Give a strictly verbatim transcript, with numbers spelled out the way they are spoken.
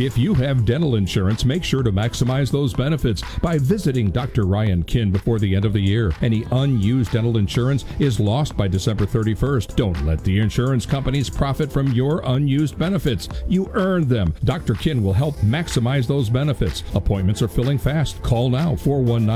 If you have dental insurance, make sure to maximize those benefits by visiting Doctor Ryan Kin before the end of the year. Any unused dental insurance is lost by December thirty-first. Don't let the insurance companies profit from your unused benefits. You earned them. Doctor Kin will help maximize those benefits. Appointments are filling fast. Call now, four one nine